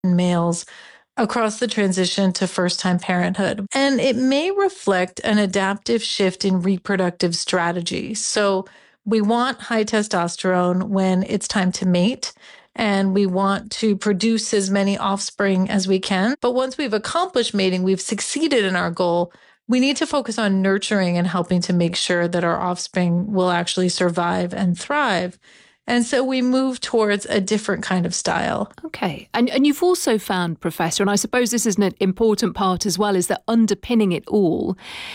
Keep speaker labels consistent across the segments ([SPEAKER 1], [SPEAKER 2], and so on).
[SPEAKER 1] males across the transition to first-time parenthood. And it may reflect an adaptive shift in reproductive strategy. So we want high testosterone when it's time to mate, and we want to produce as many offspring as we can. But once we've accomplished mating, we've succeeded in our goal, we need to focus on nurturing and helping to make sure that our offspring will actually survive and thrive. And so we move towards a different kind of style.
[SPEAKER 2] Okay. And you've also found, Professor, and I suppose this is an important part as well, is that underpinning it all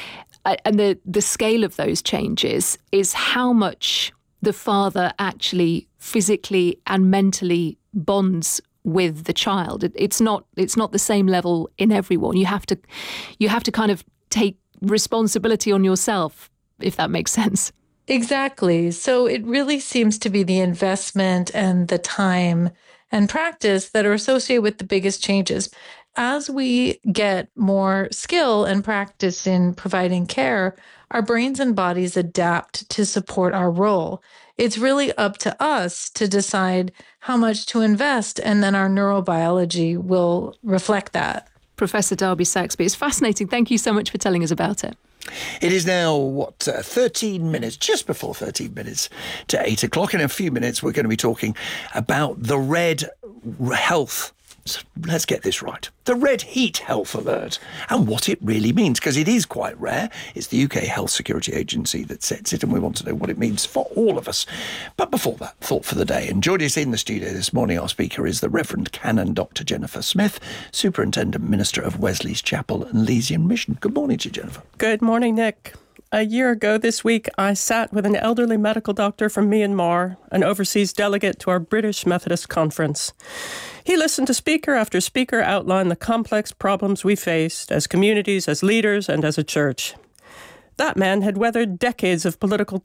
[SPEAKER 2] and the scale of those changes is how much the father actually physically and mentally bonds with the child. It's not the same level in everyone. You have to kind of take responsibility on yourself, if that makes sense.
[SPEAKER 1] Exactly. So it really seems to be the investment and the time and practice that are associated with the biggest changes. As we get more skill and practice in providing care, our brains and bodies adapt to support our role. It's really up to us to decide how much to invest, and then our neurobiology will reflect that.
[SPEAKER 2] Professor Darby Saxby, it's fascinating. Thank you so much for telling us about it.
[SPEAKER 3] It is now, 13 minutes, just before 13 minutes to 8 o'clock. In a few minutes, we're going to be talking about the Red Health. Let's get this right. The Red Heat Health Alert and what it really means, because it is quite rare. It's the UK Health Security Agency that sets it, and we want to know what it means for all of us. But before that, thought for the day. And joining us in the studio this morning, our speaker is the Reverend Canon Dr. Jennifer Smith, Superintendent Minister of Wesley's Chapel and Elysian Mission. Good morning to you, Jennifer.
[SPEAKER 4] Good morning, Nick. A year ago this week, I sat with an elderly medical doctor from Myanmar, an overseas delegate to our British Methodist Conference. He listened to speaker after speaker outline the complex problems we faced as communities, as leaders, and as a church. That man had weathered decades of political